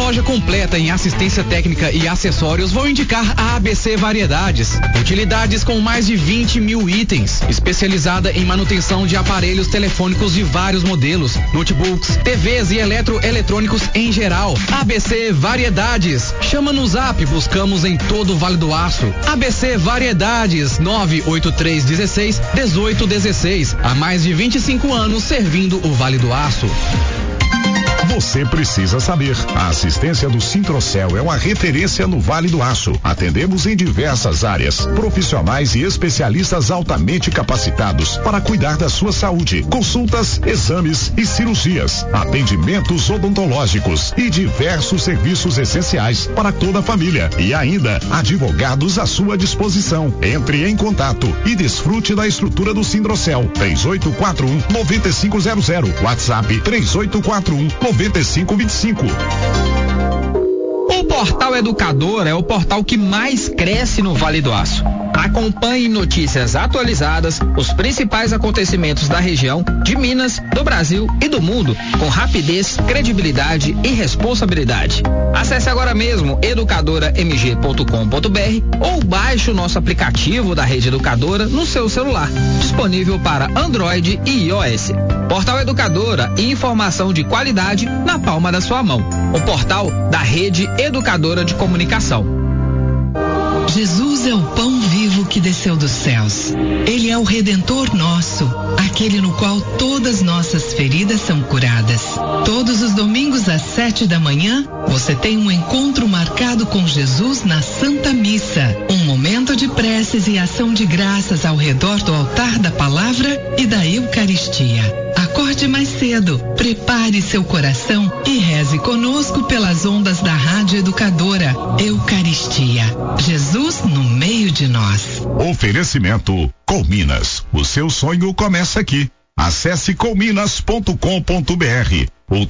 loja completa em assistência técnica e acessórios, vou indicar a ABC Variedades. Utilidades com mais de 20 mil itens. Especializada em manutenção de aparelhos telefônicos de vários modelos, notebooks, TVs e eletrônicos em geral. ABC Variedades. Chama no Zap, buscamos em todo o Vale do Aço. ABC Variedades, 98316-1816. Há mais de 25 anos servindo o Vale do Aço. Você precisa saber. A assistência do Sintrocel é uma referência no Vale do Aço. Atendemos em diversas áreas. Profissionais e especialistas altamente capacitados para cuidar da sua saúde. Consultas, exames e cirurgias. Atendimentos odontológicos e diversos serviços essenciais para toda a família. E ainda, advogados à sua disposição. Entre em contato e desfrute da estrutura do Sintrocel. 3841-9500. WhatsApp 3841-9525. O Portal Educador é o portal que mais cresce no Vale do Aço. Acompanhe notícias atualizadas, os principais acontecimentos da região, de Minas, do Brasil e do mundo, com rapidez, credibilidade e responsabilidade. Acesse agora mesmo educadoramg.com.br ou baixe o nosso aplicativo da Rede Educadora no seu celular, disponível para Android e iOS. Portal Educadora, informação de qualidade na palma da sua mão. O portal da Rede Educadora de Comunicação. Jesus é o pão vivo que desceu dos céus. Ele é o Redentor nosso, aquele no qual todas nossas feridas são curadas. Todos os domingos às 7 da manhã, você tem um encontro marcado com Jesus na Santa Missa. Um momento de preces e ação de graças ao redor do altar da palavra e da Eucaristia. Acorde mais cedo, prepare seu coração e reze conosco pelas ondas da Rádio Educadora. Eucaristia. Jesus no meio de nós. Oferecimento Colminas. O seu sonho começa aqui. Acesse colminas.com.br ou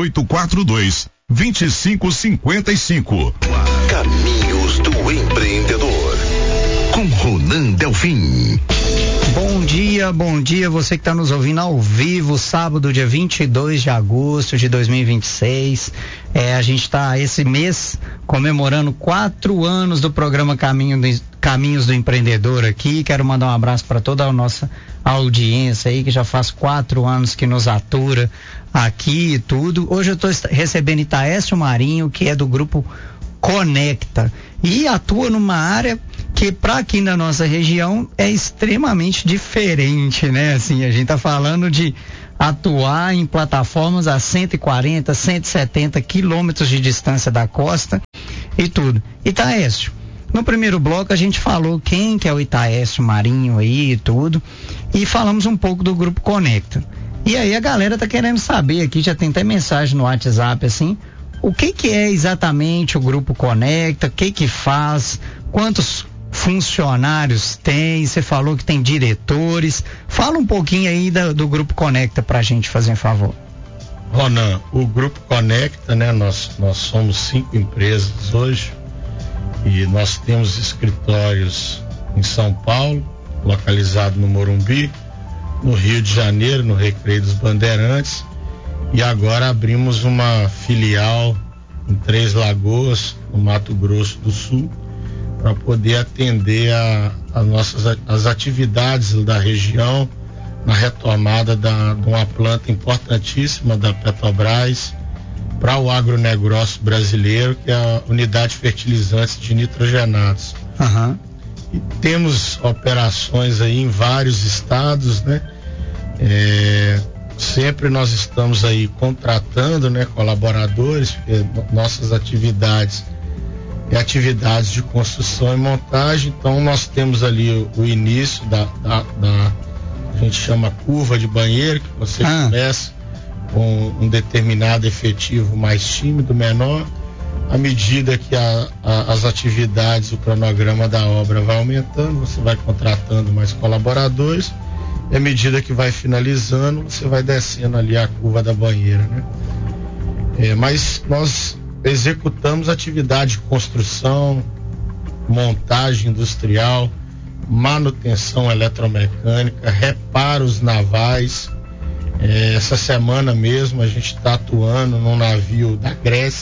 3842-2555. Caminhos do Empreendedor. Com Ronan Delfim. Bom dia, você que está nos ouvindo ao vivo, sábado, dia 22 de agosto de 2026. A gente está esse mês comemorando 4 anos do programa Caminhos do Empreendedor aqui. Quero mandar um abraço para toda a nossa audiência aí, que já faz 4 anos que nos atura aqui e tudo. Hoje eu estou recebendo Itaécio Marinho, que é do grupo Conecta, e atua numa área que para aqui na nossa região é extremamente diferente, né? Assim, a gente tá falando de atuar em plataformas a 140, 170 quilômetros de distância da costa e tudo. Itaécio, no primeiro bloco a gente falou quem que é o Itaécio Marinho aí e tudo, e falamos um pouco do Grupo Conecta. E aí a galera tá querendo saber aqui, já tem até mensagem no WhatsApp assim, o que é exatamente o Grupo Conecta, o que faz, quantos funcionários tem, você falou que tem diretores, fala um pouquinho aí do Grupo Conecta pra gente, fazer um favor. Ronan, o Grupo Conecta, né, nós somos 5 empresas hoje e nós temos escritórios em São Paulo, localizado no Morumbi, no Rio de Janeiro, no Recreio dos Bandeirantes, e agora abrimos uma filial em Três Lagoas, no Mato Grosso do Sul, para poder atender as atividades da região na retomada de uma planta importantíssima da Petrobras para o agronegócio brasileiro, que é a unidade de fertilizantes de nitrogenados. Uhum. E temos operações aí em vários estados, né? Sempre nós estamos aí contratando, né, colaboradores, porque nossas atividades atividades de construção e montagem. Então nós temos ali o início a gente chama curva de banheiro, que você começa com um determinado efetivo mais tímido, menor. À medida que as atividades, o cronograma da obra vai aumentando, você vai contratando mais colaboradores, e à medida que vai finalizando, você vai descendo ali a curva da banheira, né? Mas nós executamos atividade de construção, montagem industrial, manutenção eletromecânica, reparos navais. Essa semana mesmo a gente está atuando num navio da Grécia.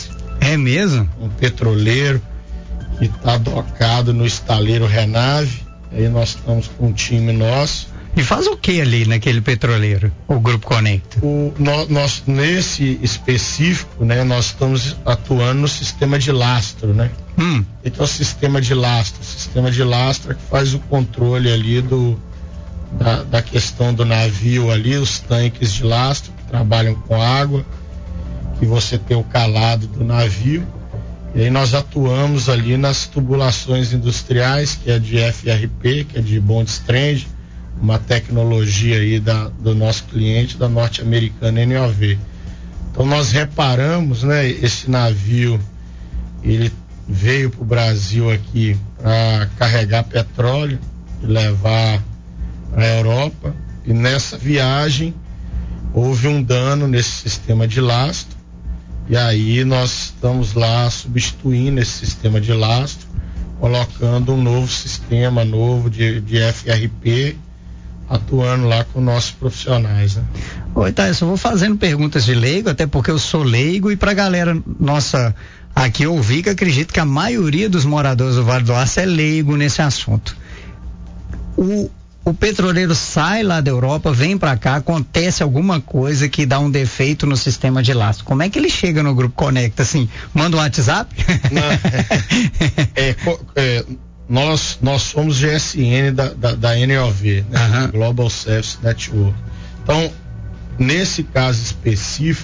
É mesmo? Um petroleiro que está docado no estaleiro Renave. Aí nós estamos com um time nosso. E faz o que ali naquele petroleiro, o Grupo Conecta? Nós, nesse específico, né, nós estamos atuando no sistema de lastro, né? O que é o sistema de lastro? O sistema de lastro é que faz o controle ali da questão do navio ali, os tanques de lastro que trabalham com água, que você tem o calado do navio. E aí nós atuamos ali nas tubulações industriais, que é de FRP, que é de bond strange, uma tecnologia aí do nosso cliente, da norte-americana NOV. Então nós reparamos, né, esse navio, ele veio para o Brasil aqui para carregar petróleo e levar para a Europa, e nessa viagem houve um dano nesse sistema de lastro, e aí nós estamos lá substituindo esse sistema de lastro, colocando um novo sistema de FRP, atuando lá com nossos profissionais, né? Oi, tá, eu só vou fazendo perguntas de leigo, até porque eu sou leigo, e pra galera nossa aqui ouvir, que acredito que a maioria dos moradores do Vale do Aço é leigo nesse assunto. O petroleiro sai lá da Europa, vem pra cá, acontece alguma coisa que dá um defeito no sistema de lastro. Como é que ele chega no Grupo Conecta, assim? Manda um WhatsApp? Nós somos GSN da NOV, né? Global Service Network. Então, nesse caso específico,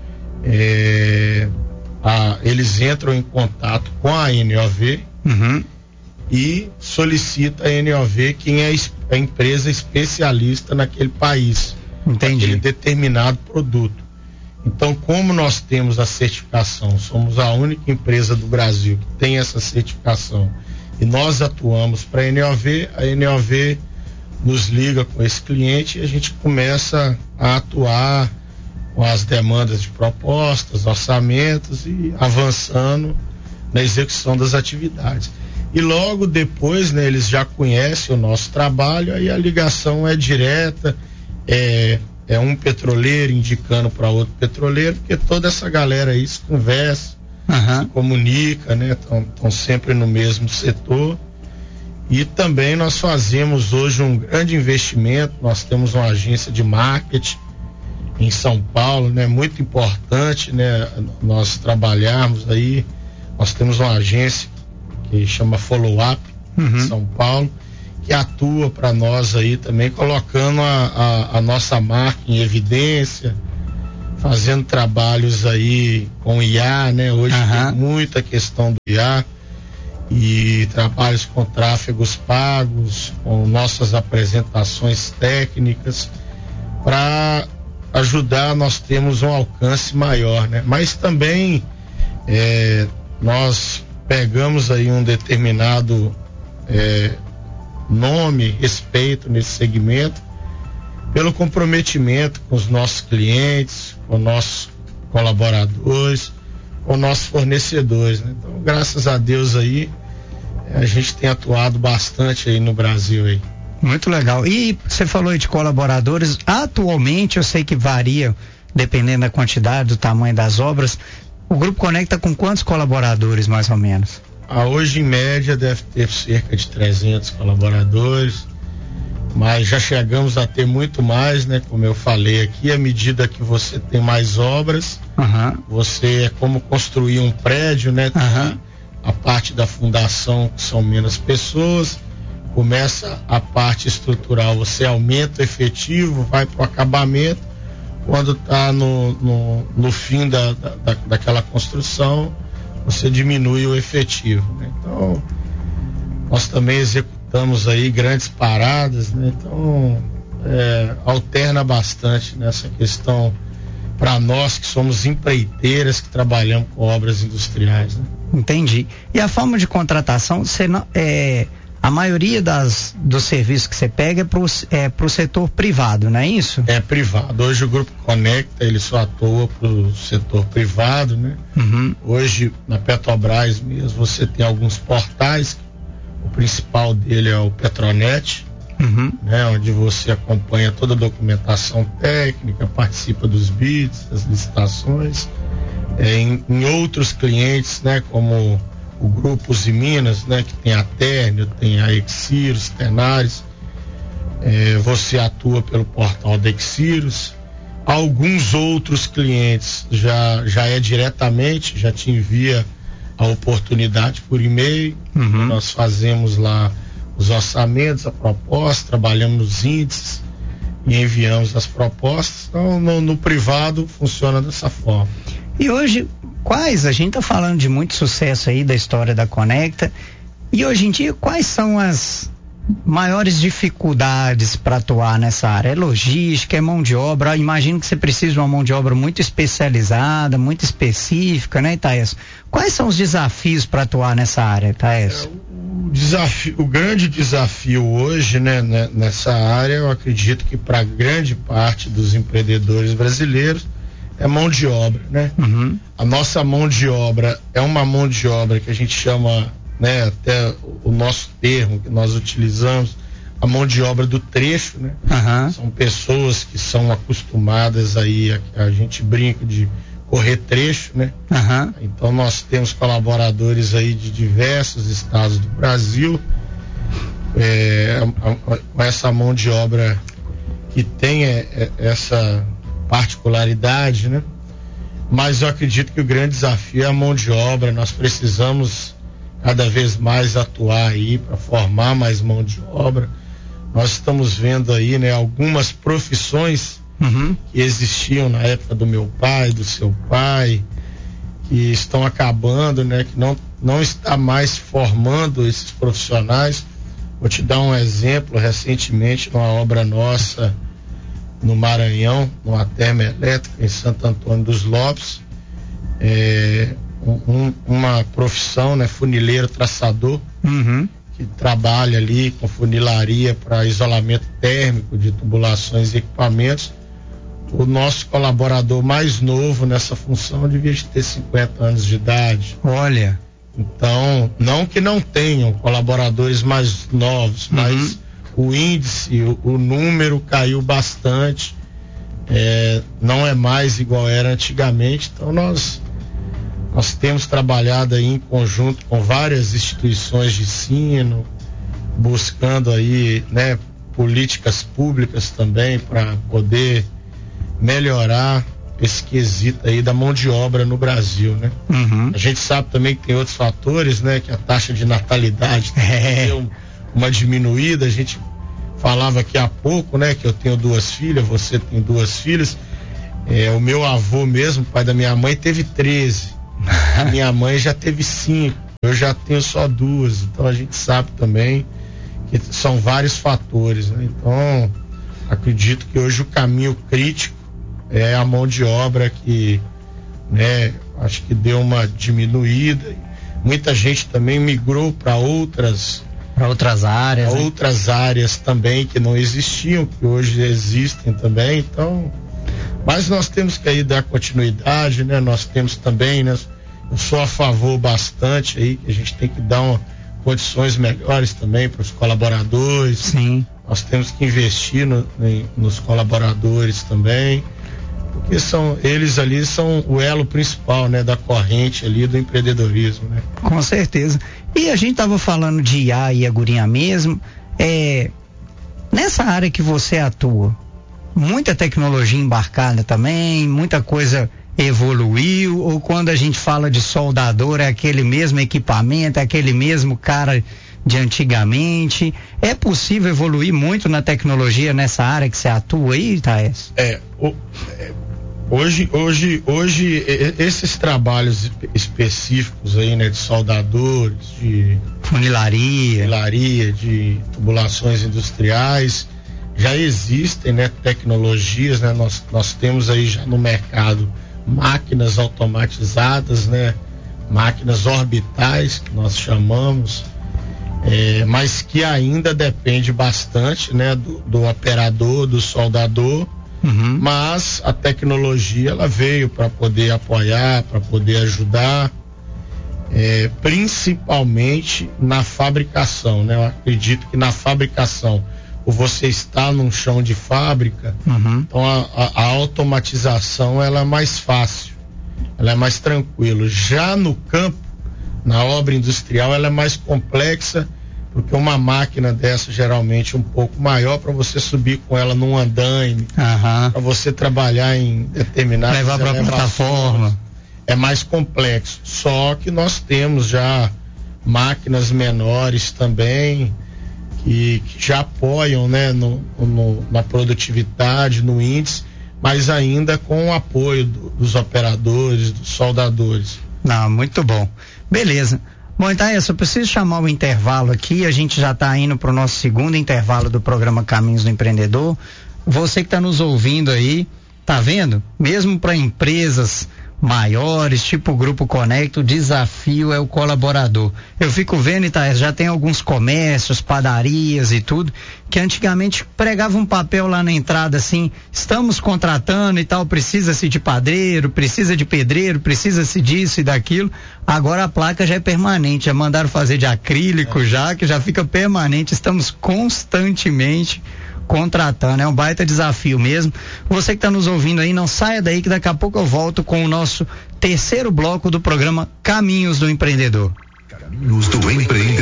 eles entram em contato com a NOV e solicita a NOV quem é a empresa especialista naquele país, naquele determinado produto. Então, como nós temos a certificação, somos a única empresa do Brasil que tem essa certificação, e nós atuamos para a NOV nos liga com esse cliente e a gente começa a atuar com as demandas de propostas, orçamentos e avançando na execução das atividades. E logo depois, né, eles já conhecem o nosso trabalho, aí a ligação é direta, é um petroleiro indicando para outro petroleiro, porque toda essa galera aí se conversa, se comunica, né? Estão sempre no mesmo setor. E também nós fazemos hoje um grande investimento. Nós temos uma agência de marketing em São Paulo, né? Muito importante, né? Nós trabalharmos aí. Nós temos uma agência que chama Follow Up em São Paulo, que atua para nós aí também, colocando a nossa marca em evidência, fazendo trabalhos aí com IA, né? Hoje tem muita questão do IA, e trabalhos com tráfegos pagos, com nossas apresentações técnicas, para ajudar, nós temos um alcance maior, né? Mas também nós pegamos aí um determinado nome, respeito nesse segmento, pelo comprometimento com os nossos clientes, com nossos colaboradores, com nossos fornecedores, né? Então, graças a Deus aí, a gente tem atuado bastante aí no Brasil aí. Muito legal. E você falou aí de colaboradores, atualmente eu sei que varia, dependendo da quantidade, do tamanho das obras. O Grupo Conecta com quantos colaboradores, mais ou menos? Hoje, em média, deve ter cerca de 300 colaboradores, mas já chegamos a ter muito mais, né? Como eu falei aqui, à medida que você tem mais obras, você é como construir um prédio, né? A parte da fundação, que são menos pessoas, começa a parte estrutural, você aumenta o efetivo, vai para o acabamento, quando está no fim daquela construção, você diminui o efetivo, né? Então, nós também executamos aí grandes paradas, né? Então, alterna bastante nessa questão para nós que somos empreiteiras, que trabalhamos com obras industriais, né? Entendi. E a forma de contratação, a maioria dos serviços que você pega é pro setor privado, não é isso? É privado. Hoje o Grupo Conecta, ele só atua pro setor privado, né? Hoje, na Petrobras mesmo, você tem alguns portais, o principal dele é o Petronet, né, onde você acompanha toda a documentação técnica, participa dos bids, das licitações. Em outros clientes, né, como o Grupo Usiminas, né, que tem a Térnio, tem a Exiros, Tenares, você atua pelo portal da Exiros. Alguns outros clientes já é diretamente, já te envia a oportunidade por e-mail. Nós fazemos lá os orçamentos, a proposta, trabalhamos nos índices e enviamos as propostas. Então, no privado funciona dessa forma. E hoje, a gente está falando de muito sucesso aí da história da Conecta, e hoje em dia quais são as maiores dificuldades para atuar nessa área? É logística, é mão de obra? Imagino que você precisa de uma mão de obra muito especializada, muito específica, né, Taes? Quais são os desafios para atuar nessa área, Taes? O grande desafio hoje, né, nessa área, eu acredito que para grande parte dos empreendedores brasileiros é mão de obra, né? A nossa mão de obra é uma mão de obra que a gente chama, né, até o nosso termo que nós utilizamos, a mão de obra do trecho, né? São pessoas que são acostumadas aí, a gente brinca de correr trecho, né? Então nós temos colaboradores aí de diversos estados do Brasil, com essa mão de obra que tem essa particularidade, né? Mas eu acredito que o grande desafio é a mão de obra. Nós precisamos cada vez mais atuar aí para formar mais mão de obra. Nós estamos vendo aí, né, algumas profissões que existiam na época do meu pai, do seu pai, que estão acabando, né, que não está mais formando esses profissionais. Vou te dar um exemplo. Recentemente, numa obra nossa no Maranhão, numa termoelétrica em Santo Antônio dos Lopes, uma profissão, né, funileiro traçador, que trabalha ali com funilaria para isolamento térmico de tubulações e equipamentos. O nosso colaborador mais novo nessa função devia ter 50 anos de idade. Olha. Então, não que não tenham colaboradores mais novos, mas o índice, o número caiu bastante, não é mais igual era antigamente. Então nós temos trabalhado aí em conjunto com várias instituições de ensino, buscando aí, né, políticas públicas também para poder melhorar esse quesito aí da mão de obra no Brasil, né? A gente sabe também que tem outros fatores, né, que a taxa de natalidade tem uma diminuída. A gente falava aqui há pouco, né, que eu tenho 2 filhas, você tem 2 filhas. O meu avô mesmo, pai da minha mãe, teve 13. Minha mãe já teve 5. Eu já tenho só 2. Então a gente sabe também que são vários fatores, né? Então acredito que hoje o caminho crítico é a mão de obra, que, né, acho que deu uma diminuída. Muita gente também migrou para outras áreas, né? Outras áreas também que não existiam, que hoje existem também. Então, mas nós temos que aí dar continuidade, né? Nós temos também, né? Eu sou a favor bastante aí, que a gente tem que dar condições melhores também para os colaboradores. Sim. Nós temos que investir nos colaboradores também, porque eles ali são o elo principal, né, da corrente ali do empreendedorismo, né? Com certeza. E a gente estava falando de IA e Agurinha mesmo, nessa área que você atua, muita tecnologia embarcada também, muita coisa evoluiu, ou quando a gente fala de soldador é aquele mesmo equipamento, é aquele mesmo cara de antigamente? É possível evoluir muito na tecnologia nessa área que você atua aí, Taes? Hoje esses trabalhos específicos aí, né, de soldadores, de funilaria, de tubulações industriais, já existem, né, tecnologias, né? Nós temos aí já no mercado máquinas automatizadas, né, máquinas orbitais, que nós chamamos, mas que ainda depende bastante, né, do operador, do soldador. Mas a tecnologia, ela veio para poder apoiar, para poder ajudar, principalmente na fabricação, né? Eu acredito que na fabricação, ou você está num chão de fábrica, então a automatização ela é mais fácil, ela é mais tranquila. Já no campo, na obra industrial, ela é mais complexa, porque uma máquina dessa geralmente um pouco maior, para você subir com ela num andaime, para você trabalhar em determinadas levar para a plataforma, é mais complexo. Só que nós temos já máquinas menores também que já apoiam, né, na produtividade, no índice, mas ainda com o apoio dos operadores, dos soldadores. Não, muito bom. Beleza. Bom, então eu só preciso chamar o intervalo aqui, a gente já está indo para o nosso segundo intervalo do programa Caminhos do Empreendedor. Você que está nos ouvindo aí, tá vendo? Mesmo para empresas maiores, tipo o Grupo Conecta, o desafio é o colaborador. Eu fico vendo, Itaés, já tem alguns comércios, padarias e tudo, que antigamente pregava um papel lá na entrada assim, estamos contratando e tal, precisa-se de padeiro, precisa de pedreiro, precisa-se disso e daquilo. Agora a placa já é permanente, já mandaram fazer de acrílico já, que já fica permanente, estamos constantemente contratando, é um baita desafio mesmo. Você que está nos ouvindo aí, não saia daí que daqui a pouco eu volto com o nosso terceiro bloco do programa Caminhos do Empreendedor. Caminhos do Empreendedor.